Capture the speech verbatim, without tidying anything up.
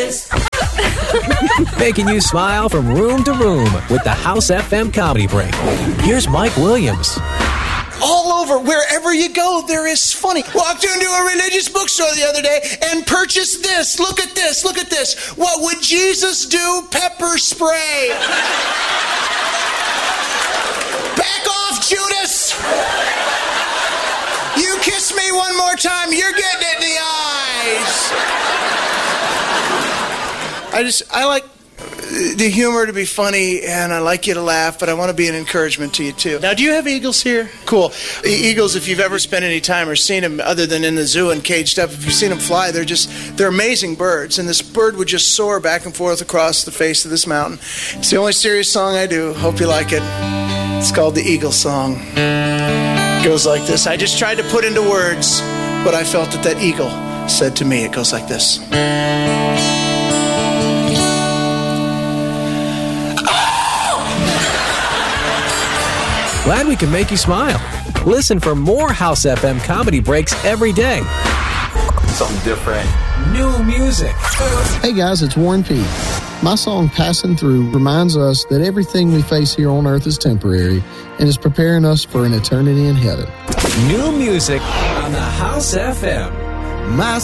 Judas. Making you smile from room to room with the House F M Comedy Break. Here's Mike Williams. All over, wherever you go, there is funny. Walked into a religious bookstore the other day and purchased this. Look at this, look at this. What would Jesus do? Pepper spray. Back off, Judas. You kiss me one more time, you're getting it in the eyes. I just, I like the humor to be funny, and I like you to laugh, but I want to be an encouragement to you, too. Now, do you have eagles here? Cool. The eagles, if you've ever spent any time or seen them other than in the zoo and caged up, if you've seen them fly, they're just, they're amazing birds, and this bird would just soar back and forth across the face of this mountain. It's the only serious song I do. Hope you like it. It's called the Eagle Song. It goes like this. I just tried to put into words what I felt that that eagle said to me. It goes like this. Glad we can make you smile. Listen for more House F M Comedy Breaks every day. Something different. New music. Hey guys, it's Warren P. My song Passing Through reminds us that everything we face here on earth is temporary and is preparing us for an eternity in heaven. New music on the House F M. My